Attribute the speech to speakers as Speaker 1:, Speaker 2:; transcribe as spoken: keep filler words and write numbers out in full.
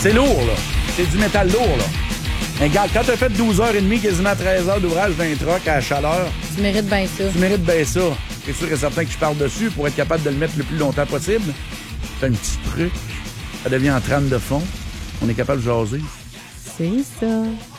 Speaker 1: C'est lourd, là. C'est du métal lourd, là. Mais regarde, quand t'as fait douze heures trente, quasiment treize heures d'ouvrage d'un truck à la chaleur...
Speaker 2: Tu mérites bien ça.
Speaker 1: Tu mérites bien ça. C'est sûr et certain que je parle dessus pour être capable de le mettre le plus longtemps possible. C'est un petit truc. Ça devient en trame de fond. On est capable de jaser.
Speaker 2: C'est ça.